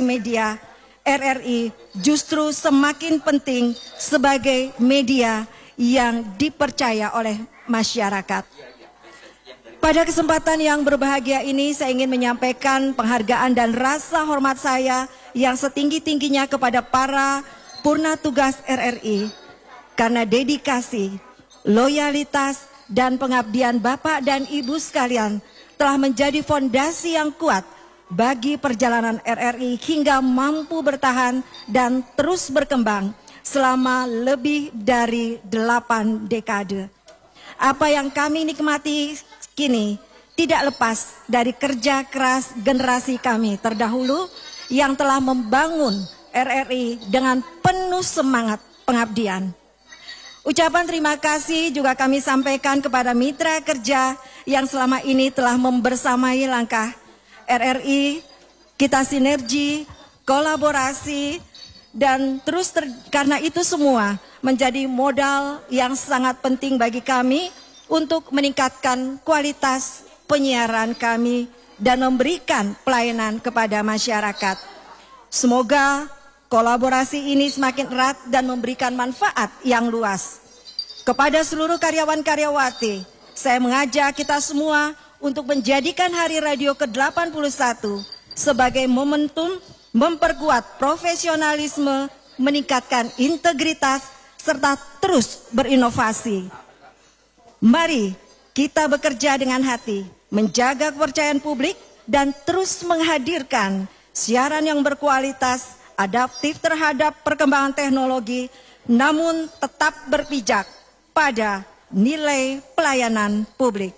media, RRI justru semakin penting sebagai media yang dipercaya oleh masyarakat. Pada kesempatan yang berbahagia ini, saya ingin menyampaikan penghargaan dan rasa hormat saya yang setinggi-tingginya kepada para purna tugas RRI karena dedikasi, loyalitas, dan pengabdian Bapak dan Ibu sekalian telah menjadi fondasi yang kuat bagi perjalanan RRI hingga mampu bertahan dan terus berkembang selama lebih dari 8 dekade. Apa yang kami nikmati kini tidak lepas dari kerja keras generasi kami terdahulu yang telah membangun RRI dengan penuh semangat pengabdian. Ucapan terima kasih juga kami sampaikan kepada mitra kerja yang selama ini telah membersamai langkah RRI, kita sinergi, kolaborasi, dan terus karena itu semua menjadi modal yang sangat penting bagi kami untuk meningkatkan kualitas penyiaran kami dan memberikan pelayanan kepada masyarakat. Semoga kolaborasi ini semakin erat dan memberikan manfaat yang luas. Kepada seluruh karyawan-karyawati, saya mengajak kita semua untuk menjadikan Hari Radio ke-81 sebagai momentum memperkuat profesionalisme, meningkatkan integritas, serta terus berinovasi. Mari kita bekerja dengan hati, menjaga kepercayaan publik, dan terus menghadirkan siaran yang berkualitas, adaptif terhadap perkembangan teknologi, namun tetap berpijak pada nilai pelayanan publik.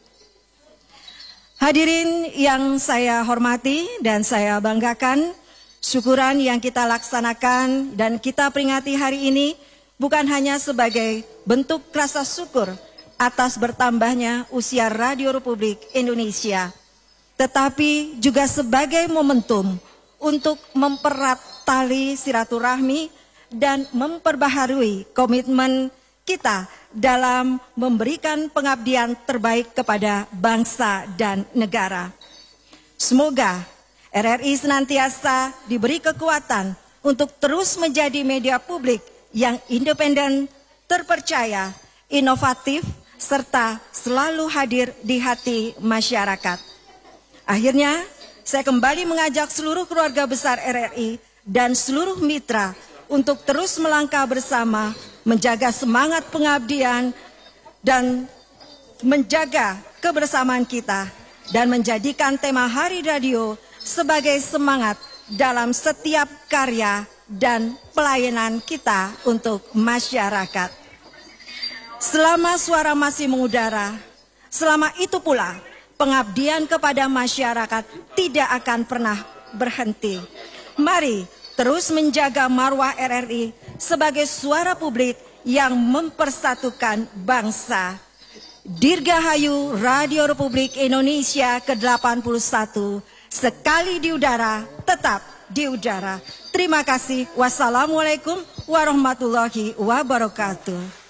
Hadirin yang saya hormati dan saya banggakan, syukuran yang kita laksanakan dan kita peringati hari ini bukan hanya sebagai bentuk rasa syukur atas bertambahnya usia Radio Republik Indonesia, tetapi juga sebagai momentum untuk mempererat tali silaturahmi dan memperbaharui komitmen kita dalam memberikan pengabdian terbaik kepada bangsa dan negara. Semoga RRI senantiasa diberi kekuatan untuk terus menjadi media publik yang independen, terpercaya, inovatif, serta selalu hadir di hati masyarakat. Akhirnya, saya kembali mengajak seluruh keluarga besar RRI dan seluruh mitra untuk terus melangkah bersama, menjaga semangat pengabdian dan menjaga kebersamaan kita, dan menjadikan tema Hari Radio sebagai semangat dalam setiap karya dan pelayanan kita untuk masyarakat. Selama suara masih mengudara, selama itu pula pengabdian kepada masyarakat tidak akan pernah berhenti. Mari terus menjaga marwah RRI sebagai suara publik yang mempersatukan bangsa. Dirgahayu Radio Republik Indonesia ke-81, sekali di udara, tetap di udara. Terima kasih. Wassalamualaikum warahmatullahi wabarakatuh.